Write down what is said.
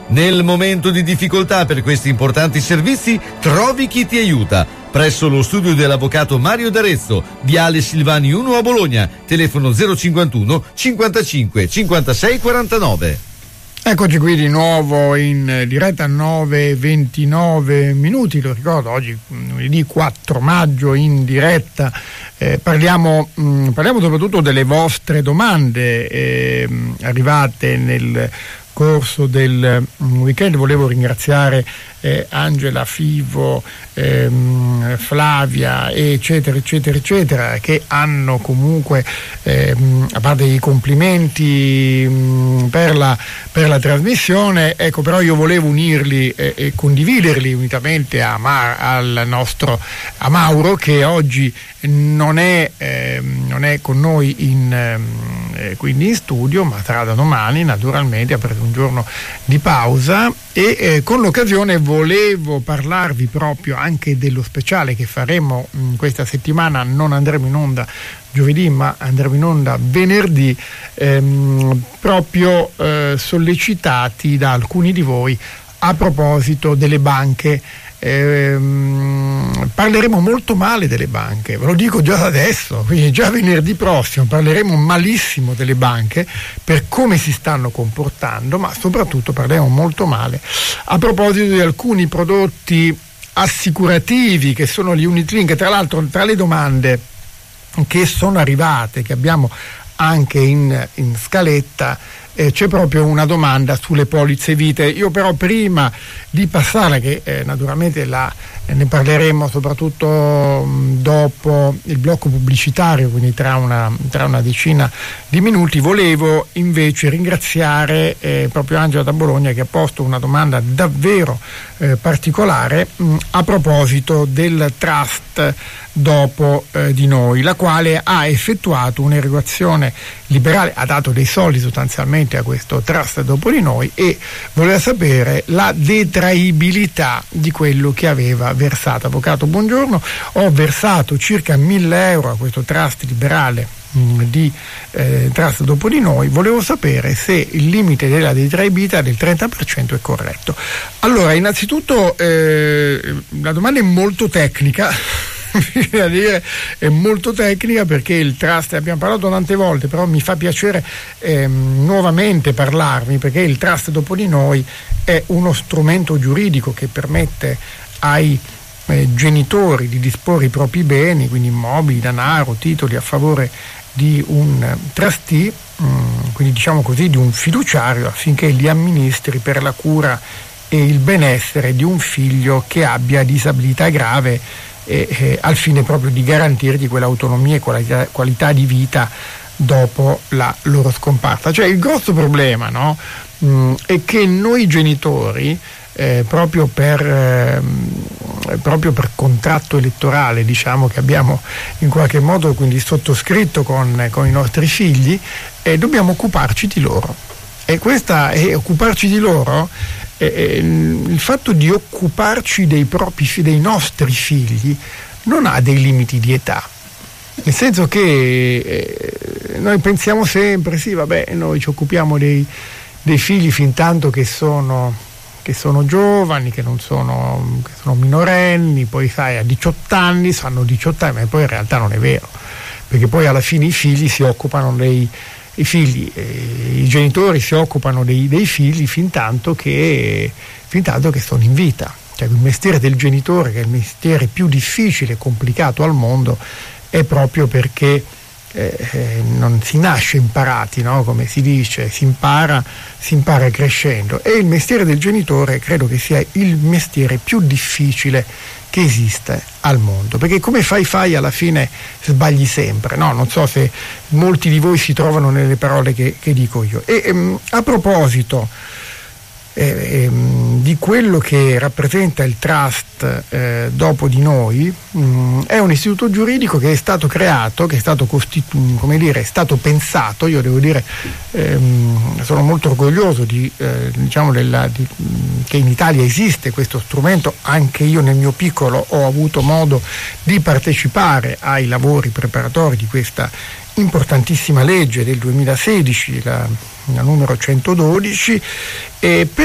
Nel momento di difficoltà per questi importanti servizi, trovi chi ti aiuta. Presso lo studio dell'avvocato Mario D'Arezzo, Viale Silvani 1 a Bologna, telefono 051 55 56 49. Eccoci qui di nuovo in diretta a 9:29 minuti, lo ricordo, oggi lunedì 4 maggio in diretta. Parliamo soprattutto delle vostre domande arrivate nel corso del weekend. Volevo ringraziare Angela, Fivo, Flavia, eccetera, che hanno comunque, a parte i complimenti per la trasmissione, ecco, però io volevo unirli e condividerli unitamente al nostro Mauro, che oggi non è con noi quindi in studio, ma sarà da domani naturalmente, per un giorno di pausa, e con l'occasione volevo parlarvi proprio anche dello speciale che faremo questa settimana. Non andremo in onda giovedì, ma andremo in onda venerdì, proprio sollecitati da alcuni di voi a proposito delle banche. Parleremo molto male delle banche, ve lo dico già adesso, quindi già venerdì prossimo parleremo malissimo delle banche per come si stanno comportando, ma soprattutto parleremo molto male a proposito di alcuni prodotti assicurativi che sono gli unit link. Tra l'altro, tra le domande che sono arrivate, che abbiamo anche in scaletta, c'è proprio una domanda sulle polizze vite. Io però, prima di passare, che naturalmente ne parleremo soprattutto dopo il blocco pubblicitario, quindi tra una decina di minuti, volevo invece ringraziare proprio Angela da Bologna, che ha posto una domanda davvero particolare a proposito del trust dopo di noi, la quale ha effettuato un'erogazione liberale, ha dato dei soldi sostanzialmente a questo trust dopo di noi, e voleva sapere la detraibilità di quello che aveva versato. Avvocato, buongiorno, ho versato circa 1.000 euro a questo trust liberale di trust dopo di noi, volevo sapere se il limite della detraibilità del 30% è corretto. Allora, innanzitutto la domanda è molto tecnica, bisogna dire, è molto tecnica, perché il trust, abbiamo parlato tante volte, però mi fa piacere nuovamente parlarvi, perché il trust dopo di noi è uno strumento giuridico che permette ai genitori di disporre i propri beni, quindi immobili, denaro, titoli, a favore di un trustee, quindi diciamo così di un fiduciario, affinché li amministri per la cura e il benessere di un figlio che abbia disabilità grave, al fine proprio di garantirgli quell'autonomia e qualità di vita dopo la loro scomparsa. Cioè, il grosso problema, no, è che noi genitori, proprio per contratto elettorale, diciamo, che abbiamo in qualche modo quindi sottoscritto con i nostri figli, dobbiamo occuparci di loro. E occuparci di loro, il fatto di occuparci dei nostri figli non ha dei limiti di età, nel senso che noi pensiamo sempre, sì, vabbè, noi ci occupiamo dei figli fin tanto che sono giovani, che sono minorenni, poi sai, a 18 anni fanno 18 anni, ma poi in realtà non è vero, perché poi alla fine i figli si occupano i genitori si occupano dei figli fin tanto che sono in vita. Cioè, il mestiere del genitore, che è il mestiere più difficile e complicato al mondo, è proprio perché non si nasce imparati, no? Come si dice, si impara crescendo, e il mestiere del genitore credo che sia il mestiere più difficile che esiste al mondo, perché come fai alla fine sbagli sempre, no? Non so se molti di voi si trovano nelle parole che dico io. E a proposito di quello che rappresenta il trust dopo di noi, è un istituto giuridico che è stato creato, che è stato è stato pensato. Io devo dire, sono molto orgoglioso che in Italia esiste questo strumento. Anche io nel mio piccolo ho avuto modo di partecipare ai lavori preparatori di questa importantissima legge del 2016, la numero 112,